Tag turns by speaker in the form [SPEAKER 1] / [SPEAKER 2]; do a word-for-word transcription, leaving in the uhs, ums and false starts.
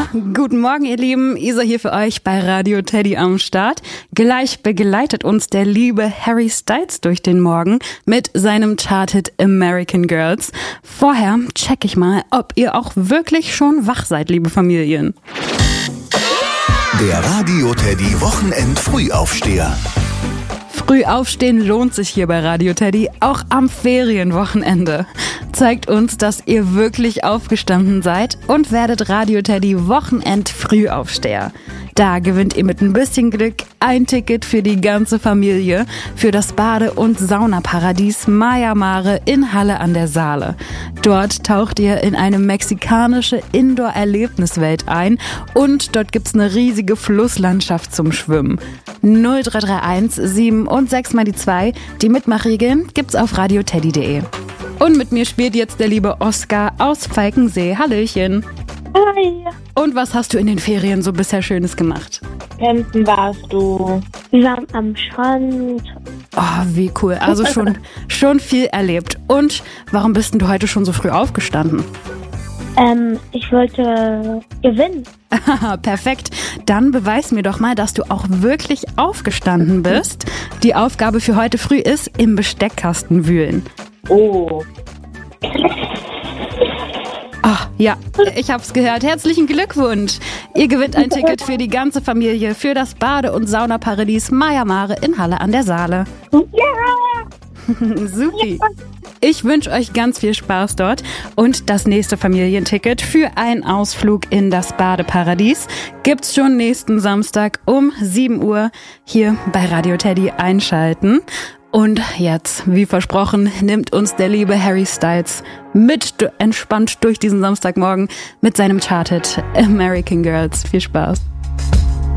[SPEAKER 1] Guten Morgen, ihr Lieben. Isa hier für euch bei Radio Teddy am Start. Gleich begleitet uns der liebe Harry Styles durch den Morgen mit seinem Charthit American Girls. Vorher check ich mal, ob ihr auch wirklich schon wach seid, liebe Familien.
[SPEAKER 2] Der Radio Teddy Wochenend Frühaufsteher.
[SPEAKER 1] Früh aufstehen lohnt sich hier bei Radio Teddy, auch am Ferienwochenende. Zeigt uns, dass ihr wirklich aufgestanden seid und werdet Radio Teddy Wochenend Frühaufsteher. Da gewinnt ihr mit ein bisschen Glück ein Ticket für die ganze Familie für das Bade- und Saunaparadies Maya Mare in Halle an der Saale. Dort taucht ihr in eine mexikanische Indoor-Erlebniswelt ein und dort gibt's eine riesige Flusslandschaft zum Schwimmen. null drei drei eins sieben und sechs mal die zwei. Die Mitmachregeln gibt's auf radio teddy punkt de. Und mit mir spielt jetzt der liebe Oskar aus Falkensee. Hallöchen.
[SPEAKER 3] Hi.
[SPEAKER 1] Und was hast du in den Ferien so bisher Schönes gemacht?
[SPEAKER 3] Campen warst du. Wir waren am Strand.
[SPEAKER 1] Oh, wie cool. Also schon, schon viel erlebt. Und warum bist denn du heute schon so früh aufgestanden?
[SPEAKER 3] Ähm, ich wollte gewinnen.
[SPEAKER 1] Perfekt. Dann beweis mir doch mal, dass du auch wirklich aufgestanden bist. Die Aufgabe für heute früh ist, im Besteckkasten wühlen.
[SPEAKER 3] Oh.
[SPEAKER 1] Ach, ja, ich hab's gehört. Herzlichen Glückwunsch. Ihr gewinnt ein Ticket für die ganze Familie für das Bade- und Saunaparadies Maya Mare in Halle an der Saale.
[SPEAKER 3] Ja!
[SPEAKER 1] Supi. Ich wünsche euch ganz viel Spaß dort und das nächste Familienticket für einen Ausflug in das Badeparadies gibt's schon nächsten Samstag um sieben Uhr hier bei Radio Teddy einschalten. Und jetzt, wie versprochen, nimmt uns der liebe Harry Styles mit entspannt durch diesen Samstagmorgen mit seinem Charthit American Girls. Viel Spaß.